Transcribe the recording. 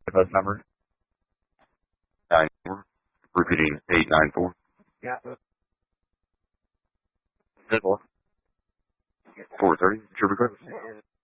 bus number? 94. Repeating 894. Yeah. 430. Trooper Cook.